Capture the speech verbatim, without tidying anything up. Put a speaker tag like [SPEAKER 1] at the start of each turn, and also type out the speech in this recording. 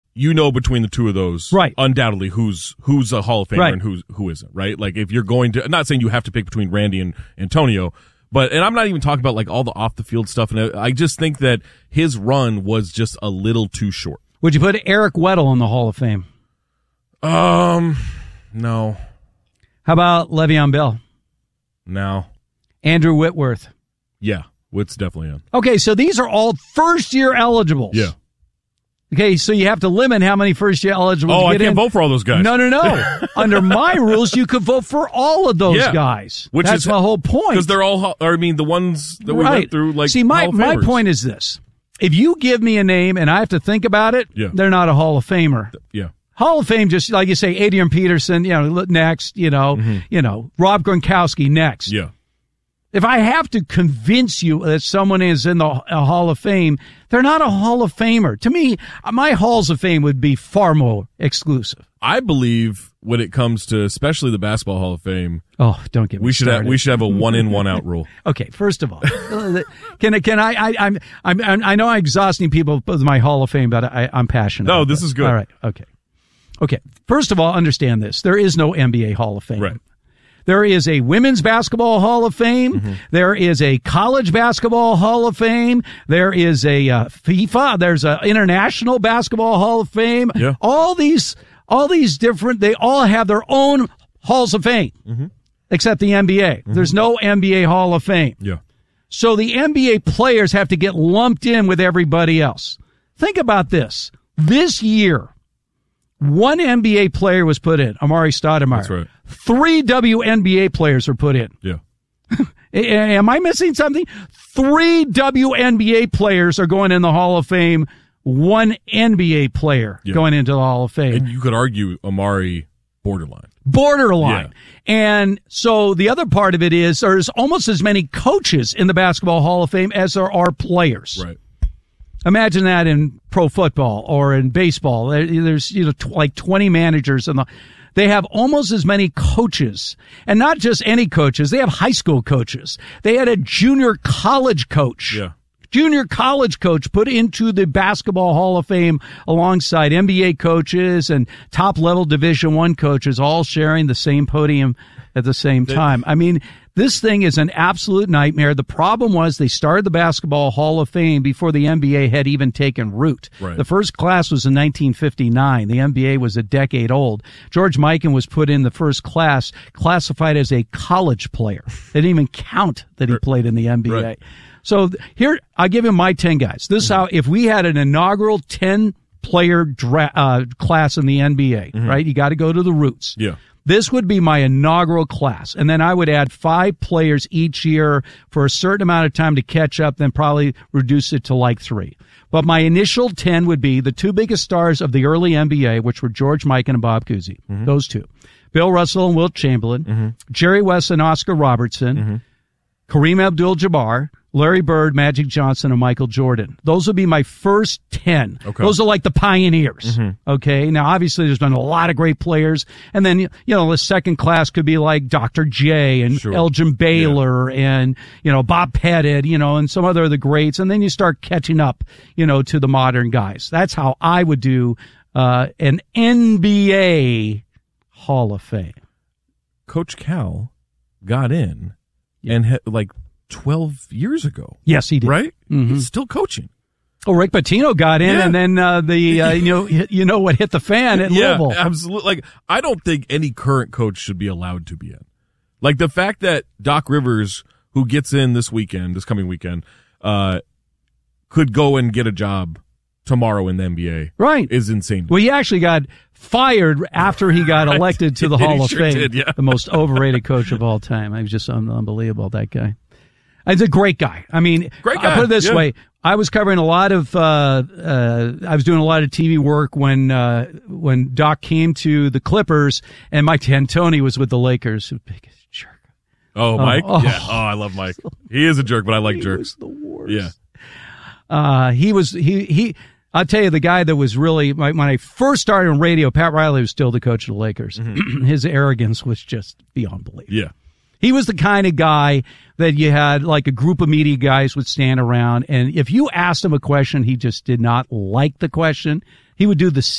[SPEAKER 1] you know between the two of those,
[SPEAKER 2] right.
[SPEAKER 1] undoubtedly who's who's a Hall of Famer
[SPEAKER 2] right.
[SPEAKER 1] and who's who isn't, right? Like if you're going to, I'm not saying you have to pick between Randy and Antonio, but and I'm not even talking about like all the off the field stuff. And I just think that his run was just a little too short.
[SPEAKER 2] Would you put Eric Weddle in the Hall of Fame?
[SPEAKER 1] Um, no.
[SPEAKER 2] How about Le'Veon Bell?
[SPEAKER 1] No.
[SPEAKER 2] Andrew Whitworth?
[SPEAKER 1] Yeah, Whit's definitely in.
[SPEAKER 2] Okay, so these are all first year eligibles.
[SPEAKER 1] Yeah.
[SPEAKER 2] Okay, so you have to limit how many first year eligibles
[SPEAKER 1] Oh,
[SPEAKER 2] you
[SPEAKER 1] I
[SPEAKER 2] get
[SPEAKER 1] can't
[SPEAKER 2] in.
[SPEAKER 1] vote for all those guys.
[SPEAKER 2] No, no, no. Under my rules, you could vote for all of those
[SPEAKER 1] yeah.
[SPEAKER 2] guys.
[SPEAKER 1] Which
[SPEAKER 2] That's
[SPEAKER 1] is
[SPEAKER 2] my whole point.
[SPEAKER 1] Because they're all, or I mean, the ones that we
[SPEAKER 2] right.
[SPEAKER 1] went through, like,
[SPEAKER 2] See, my,
[SPEAKER 1] Hall of
[SPEAKER 2] my
[SPEAKER 1] Famers.
[SPEAKER 2] point is this. If you give me a name and I have to think about it,
[SPEAKER 1] yeah.
[SPEAKER 2] they're not a Hall of Famer.
[SPEAKER 1] Yeah.
[SPEAKER 2] Hall of Fame, just like you say, Adrian Peterson, you know, next, you know,
[SPEAKER 1] mm-hmm.
[SPEAKER 2] you know, Rob Gronkowski next.
[SPEAKER 1] Yeah.
[SPEAKER 2] If I have to convince you that someone is in the uh, Hall of Fame, they're not a Hall of Famer. To me, my Halls of Fame would be far more exclusive.
[SPEAKER 1] I believe when it comes to especially the Basketball Hall of Fame,
[SPEAKER 2] oh, don't get me
[SPEAKER 1] we should
[SPEAKER 2] started.
[SPEAKER 1] have, we should have a one in one out rule.
[SPEAKER 2] Okay, first of all, can I? Can I? I I'm, I'm I know I'm exhausting people with my Hall of Fame, but I, I'm passionate.
[SPEAKER 1] No,
[SPEAKER 2] about
[SPEAKER 1] this
[SPEAKER 2] that.
[SPEAKER 1] is good.
[SPEAKER 2] All right. Okay. Okay. First of all, understand this: there is no N B A Hall of Fame.
[SPEAKER 1] Right.
[SPEAKER 2] There is a Women's Basketball Hall of Fame. Mm-hmm. There is a College Basketball Hall of Fame. There is a uh, FIFA. There's a International Basketball Hall of Fame.
[SPEAKER 1] Yeah.
[SPEAKER 2] All these, all these different, they all have their own Halls of Fame, mm-hmm. except the N B A. Mm-hmm. There's no N B A Hall of Fame.
[SPEAKER 1] Yeah.
[SPEAKER 2] So the N B A players have to get lumped in with everybody else. Think about this. This year, one N B A player was put in, Amari Stoudemire.
[SPEAKER 1] That's right.
[SPEAKER 2] Three W N B A players were put in.
[SPEAKER 1] Yeah.
[SPEAKER 2] Am I missing something? Three W N B A players are going in the Hall of Fame. One N B A player yeah. going into the Hall of Fame.
[SPEAKER 1] And you could argue Amari borderline.
[SPEAKER 2] Borderline.
[SPEAKER 1] Yeah.
[SPEAKER 2] And so the other part of it is there's almost as many coaches in the Basketball Hall of Fame as there are players.
[SPEAKER 1] Right.
[SPEAKER 2] Imagine that in pro football or in baseball. There's, you know, t- like twenty managers and the, they have almost as many coaches, and not just any coaches. They have high school coaches. They had a junior college coach.
[SPEAKER 1] Yeah.
[SPEAKER 2] Junior college coach put into the Basketball Hall of Fame alongside N B A coaches and top level Division One coaches, all sharing the same podium at the same time. I mean, this thing is an absolute nightmare. The problem was they started the Basketball Hall of Fame before the N B A had even taken root.
[SPEAKER 1] Right.
[SPEAKER 2] The first class was in nineteen fifty-nine. The N B A was a decade old. George Mikan was put in the first class, classified as a college player. They didn't even count that he played in the N B A. Right. So here, I'll give you my ten guys. This is mm-hmm. how, if we had an inaugural ten player dra- uh, class in the N B A, mm-hmm. right? You got to go to the roots.
[SPEAKER 1] Yeah.
[SPEAKER 2] This would be my inaugural class. And then I would add five players each year for a certain amount of time to catch up, then probably reduce it to like three. But my initial ten would be the two biggest stars of the early N B A, which were George Mikan and Bob Cousy. Mm-hmm. Those two. Bill Russell and Wilt Chamberlain. Mm-hmm. Jerry West and Oscar Robertson. Mm-hmm. Kareem Abdul-Jabbar. Larry Bird, Magic Johnson, and Michael Jordan. Those would be my first ten. Okay. Those are like the pioneers. Mm-hmm. Okay. Now, obviously, there's been a lot of great players. And then, you know, the second class could be like Doctor J and sure. Elgin Baylor yeah. and, you know, Bob Pettit, you know, and some other of the greats. And then you start catching up, you know, to the modern guys. That's how I would do uh, an N B A Hall of Fame.
[SPEAKER 1] Coach Cal got in yeah. and had, like, twelve years ago.
[SPEAKER 2] Yes, he did.
[SPEAKER 1] Right?
[SPEAKER 2] Mm-hmm.
[SPEAKER 1] He's still coaching.
[SPEAKER 2] Oh, Rick Pitino got in,
[SPEAKER 1] yeah.
[SPEAKER 2] and then uh, the uh, you know you know what hit the fan at
[SPEAKER 1] yeah,
[SPEAKER 2] Louisville.
[SPEAKER 1] Absolutely. Like, I don't think any current coach should be allowed to be in. Like, the fact that Doc Rivers, who gets in this weekend, this coming weekend, uh, could go and get a job tomorrow in the N B A,
[SPEAKER 2] right,
[SPEAKER 1] is insane.
[SPEAKER 2] Well, he actually got fired after he got elected to the Hall of
[SPEAKER 1] sure
[SPEAKER 2] Fame.
[SPEAKER 1] Did, yeah.
[SPEAKER 2] The most overrated coach of all time. I was just un- unbelievable, that guy. He's a great guy. I mean,
[SPEAKER 1] great guy.
[SPEAKER 2] I'll put it this
[SPEAKER 1] yeah.
[SPEAKER 2] way. I was covering a lot of, uh, uh, I was doing a lot of T V work when, uh, when Doc came to the Clippers and Mike D'Antoni was with the Lakers. Biggest jerk.
[SPEAKER 1] Oh, Mike?
[SPEAKER 2] Oh,
[SPEAKER 1] yeah. Oh, I love Mike. He is a jerk, but I like
[SPEAKER 2] he
[SPEAKER 1] jerks.
[SPEAKER 2] Was the worst.
[SPEAKER 1] Yeah.
[SPEAKER 2] Uh, he was, he, he, I'll tell you, the guy that was really, when I first started on radio, Pat Riley was still the coach of the Lakers. Mm-hmm. His arrogance was just beyond belief.
[SPEAKER 1] Yeah.
[SPEAKER 2] He was the kind of guy that you had like a group of media guys would stand around, and if you asked him a question, he just did not like the question. He would do the